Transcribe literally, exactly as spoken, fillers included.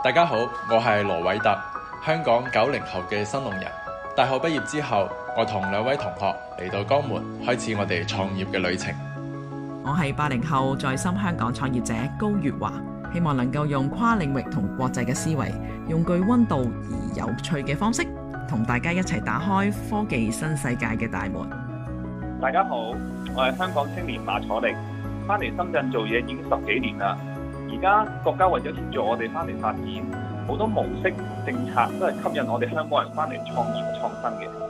大家好，我係羅偉特，香港九零後嘅新農人。大學畢業之後，我同兩位同學嚟到江門，開始我哋創業嘅旅程。 我係八零後在深香港創業者高月華，希望能夠用跨領域同國際嘅思維，用具溫度而有趣嘅方式，同大家一齊打開科技新世界嘅大門。 大家好，我係香港青年馬楚力，翻嚟深圳做嘢已經十幾年啦。而家國家為咗協助我哋翻嚟發展，好多模式政策都係吸引我哋香港人翻嚟創業創新嘅。